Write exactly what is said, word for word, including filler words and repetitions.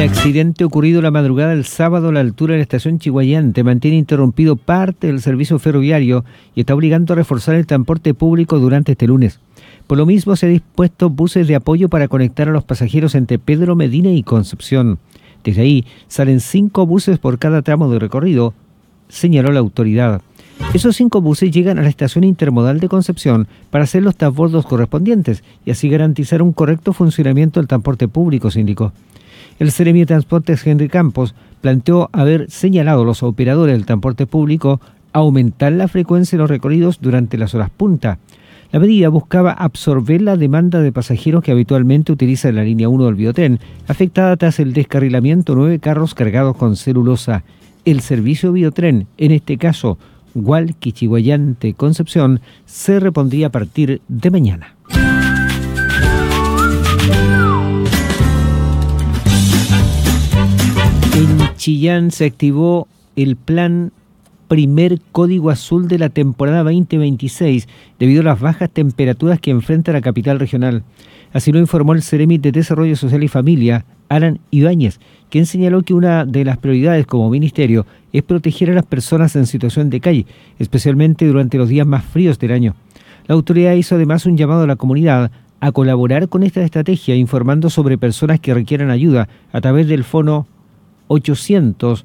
accidente ocurrido la madrugada del sábado a la altura de la estación Chiguayante mantiene interrumpido parte del servicio ferroviario y está obligando a reforzar el transporte público durante este lunes. Por lo mismo, se han dispuesto buses de apoyo para conectar a los pasajeros entre Pedro Medina y Concepción. Desde ahí salen cinco buses por cada tramo de recorrido, señaló la autoridad. Esos cinco buses llegan a la estación intermodal de Concepción para hacer los transbordos correspondientes y así garantizar un correcto funcionamiento del transporte público, se indicó. El Seremi de Transportes Henry Campos planteó haber señalado a los operadores del transporte público aumentar la frecuencia de los recorridos durante las horas punta. La medida buscaba absorber la demanda de pasajeros que habitualmente utilizan la línea uno del Biotren, afectada tras el descarrilamiento de nueve carros cargados con celulosa. El servicio Biotren, en este caso, Hualqui, Chiguayante, Concepción, se repondría a partir de mañana. En Chillán se activó el plan Primer Código Azul de la temporada veinte veintiséis debido a las bajas temperaturas que enfrenta la capital regional. Así lo informó el Seremi de Desarrollo Social y Familia, Alan Ibáñez, quien señaló que una de las prioridades como ministerio es proteger a las personas en situación de calle, especialmente durante los días más fríos del año. La autoridad hizo además un llamado a la comunidad a colaborar con esta estrategia, informando sobre personas que requieran ayuda a través del fono ochocientos